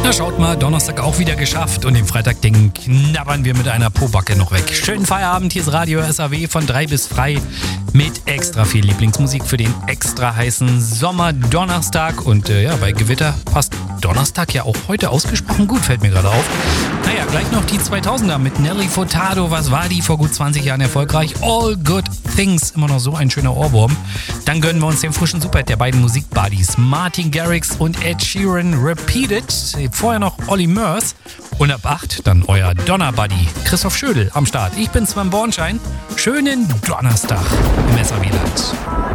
Na schaut mal, Donnerstag auch wieder geschafft und den Freitag, den knabbern wir mit einer Pobacke noch weg. Schönen Feierabend, hier ist Radio SAW von 3 bis frei mit extra viel Lieblingsmusik für den extra heißen Sommerdonnerstag. Und bei Gewitter passt Donnerstag ja auch heute ausgesprochen gut, fällt mir gerade auf. Naja, gleich noch die 2000er mit Nelly Furtado. Was war die vor gut 20 Jahren erfolgreich? All Good Things, immer noch so ein schöner Ohrwurm. Dann gönnen wir uns den frischen Superhit der beiden Musikbuddies Martin Garrix und Ed Sheeran, Repeat It. Vorher noch Olli Murs. Und ab 8 dann euer Donnerbuddy Christoph Schödel am Start. Ich bin Sven Bornschein. Schönen Donnerstag im SAW.